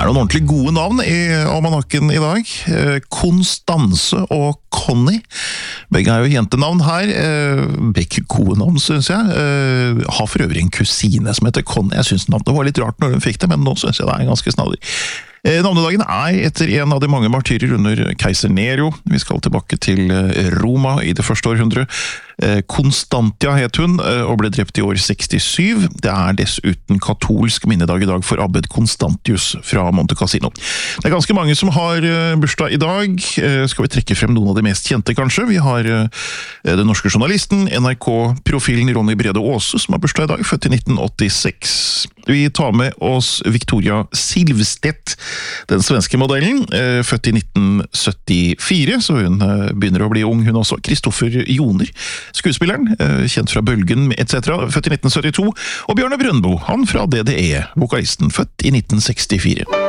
noen ordentlig gode navn i almanakken i dag. Konstanse og Conny. Begge jo jentenavn her. Begge gode navn, synes jeg. Har for øvrig en kusine som heter Conny. Jeg synes navnet var litt rart når hun fikk det, men nå synes jeg det ganske snadig. Navnedagen etter en av de mange martyrer under keiser Nero. Vi skal tilbake til Roma i det første århundre. Constantia het hun, og ble drept i år 67. Det dessuten katolsk minnedag i dag for abbed Constantius fra Monte Cassino. Det ganske mange som har bursdag i dag. Skal vi trekke frem noen av de mest kjente, kanskje? Vi har den norske journalisten, NRK-profilen Ronny Brede Aase, som har bursdag i dag, født i 1986. Vi tar med oss Victoria Silvstedt, den svenske modellen, født i 1974, så hun begynner å bli ung, hun også. Kristoffer Joner, skuespilleren, kjent fra Bølgen, etc., født i 1972, og Bjørne Brøndbo, han fra DDE, vokalisten, født i 1964.